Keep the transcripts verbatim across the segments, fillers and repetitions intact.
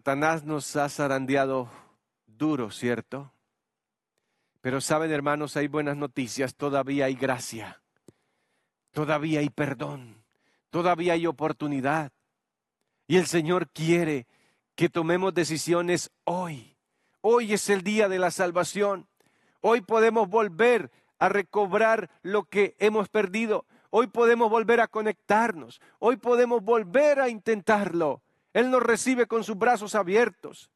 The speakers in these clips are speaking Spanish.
Satanás nos ha zarandeado duro, ¿cierto? Pero saben, hermanos, hay buenas noticias, todavía hay gracia, todavía hay perdón, todavía hay oportunidad. Y el Señor quiere que tomemos decisiones hoy. Hoy es el día de la salvación. Hoy podemos volver a recobrar lo que hemos perdido. Hoy podemos volver a conectarnos. Hoy podemos volver a intentarlo. Él nos recibe con sus brazos abiertos.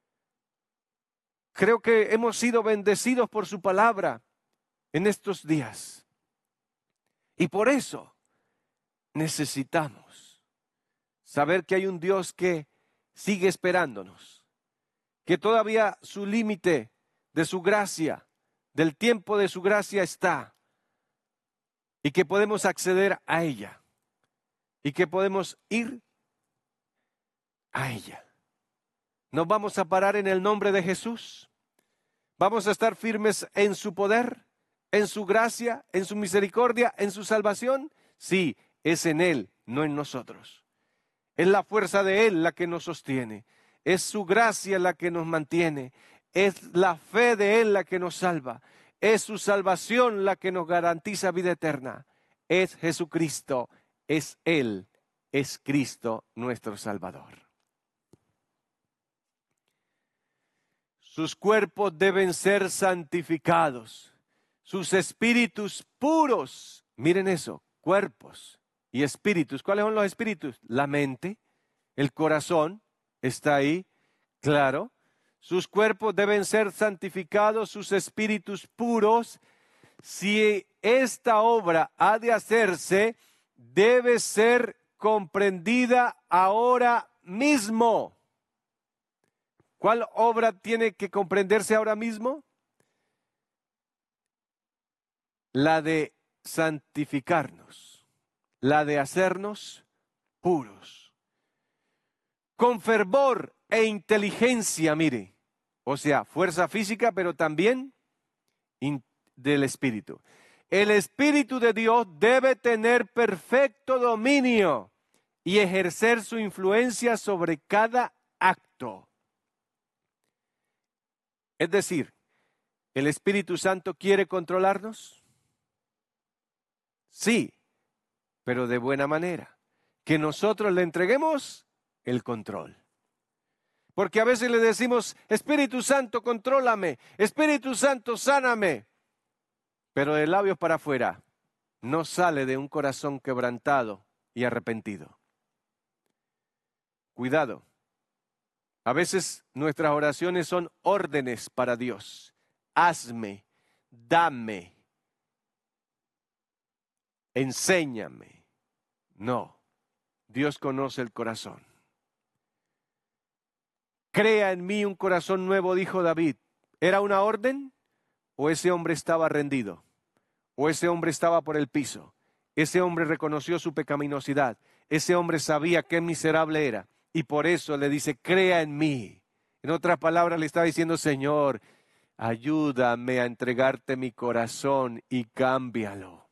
Creo que hemos sido bendecidos por su palabra en estos días. Y por eso necesitamos saber que hay un Dios que sigue esperándonos, que todavía su límite de su gracia, del tiempo de su gracia está, y que podemos acceder a ella, y que podemos ir a ella. Nos vamos a parar en el nombre de Jesús. Vamos a estar firmes en su poder, en su gracia, en su misericordia, en su salvación. Sí, es en Él, no en nosotros. Es la fuerza de Él la que nos sostiene. Es su gracia la que nos mantiene. Es la fe de Él la que nos salva. Es su salvación la que nos garantiza vida eterna. Es Jesucristo. Es Él. Es Cristo nuestro Salvador. Sus cuerpos deben ser santificados. Sus espíritus puros. Miren eso, cuerpos y espíritus. ¿Cuáles son los espíritus? La mente, el corazón, está ahí, claro. Sus cuerpos deben ser santificados, sus espíritus puros. Si esta obra ha de hacerse, debe ser comprendida ahora mismo. ¿Cuál obra tiene que comprenderse ahora mismo? La de santificarnos, la de hacernos puros. Con fervor e inteligencia, mire, o sea, fuerza física, pero también del Espíritu. El Espíritu de Dios debe tener perfecto dominio y ejercer su influencia sobre cada acto. Es decir, ¿el Espíritu Santo quiere controlarnos? Sí, pero de buena manera. Que nosotros le entreguemos el control. Porque a veces le decimos, Espíritu Santo, contrólame, Espíritu Santo, sáname. Pero de labios para afuera no sale de un corazón quebrantado y arrepentido. Cuidado. A veces nuestras oraciones son órdenes para Dios. Hazme, dame, enséñame. No, Dios conoce el corazón. Crea en mí un corazón nuevo, dijo David. ¿Era una orden? ¿O ese hombre estaba rendido? ¿O ese hombre estaba por el piso? Ese hombre reconoció su pecaminosidad. Ese hombre sabía qué miserable era. Y por eso le dice, crea en mí. En otras palabras le estaba diciendo, Señor, ayúdame a entregarte mi corazón y cámbialo.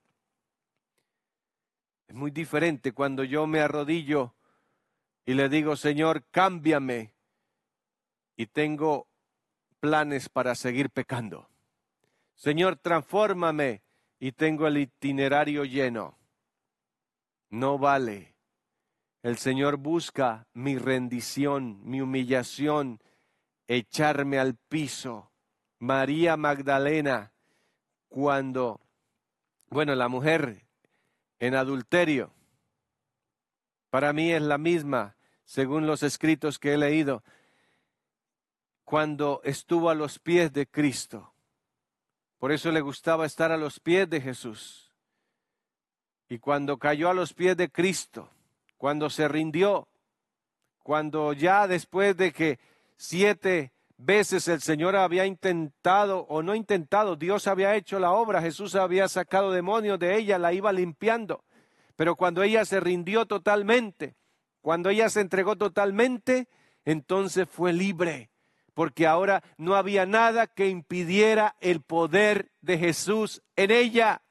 Es muy diferente cuando yo me arrodillo y le digo, Señor, cámbiame. Y tengo planes para seguir pecando. Señor, transfórmame y tengo el itinerario lleno. No vale. El Señor busca mi rendición, mi humillación, echarme al piso. María Magdalena, cuando, bueno, la mujer en adulterio, para mí es la misma, según los escritos que he leído, cuando estuvo a los pies de Cristo. Por eso le gustaba estar a los pies de Jesús. Y cuando cayó a los pies de Cristo, cuando se rindió, cuando ya después de que siete veces el Señor había intentado, o no intentado, Dios había hecho la obra, Jesús había sacado demonios de ella, la iba limpiando. Pero cuando ella se rindió totalmente, cuando ella se entregó totalmente, entonces fue libre. Porque ahora no había nada que impidiera el poder de Jesús en ella.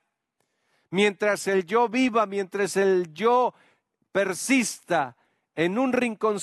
Mientras el yo viva, mientras el yo persista en un rincón